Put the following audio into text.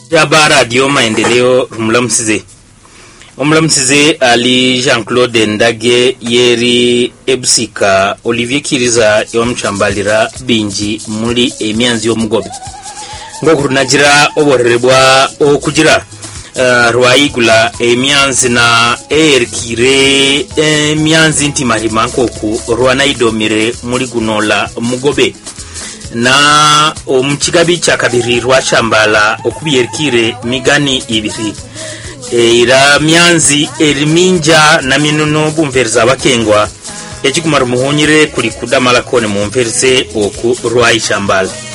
ya Radio Maendeleo Mlamsize. Mlamsize ali Jean-Claude Ndage yeri ebusika Olivier Kiriza yomchambalira binji muri emyanzi yo mugobe. Ngokurunagira oborerebwa okugira rwaigula emyanzi na erkire emyanzi ntimarima nkoku rwanaidomire muri gunola mugobe. Na omukigabi kya kabiri rwachambala okubiyerkire migani ibiri ira myanzi eriminja na minuno bumverza bakengwa ekikumara muhonyire kuri kudamala kone mumverse oku rwaichambala